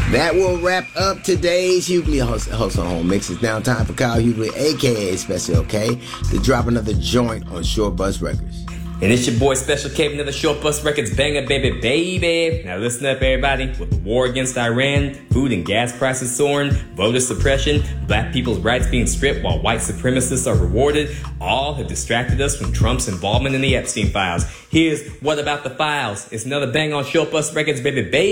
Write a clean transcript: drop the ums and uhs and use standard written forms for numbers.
That will wrap up today's Hughley Hustle Home Mix. It's now time for Kyle Hughley, a.k.a. Special K, to drop another joint on Short Bus Records. And it's your boy Special K, another Short Bus Records banger, baby. Now listen up, everybody. With the war against Iran, food and gas prices soaring, voter suppression, black people's rights being stripped while white supremacists are rewarded, all have distracted us from Trump's involvement in the Epstein files. Here's What About the Files. It's another bang on Short Bus Records, baby.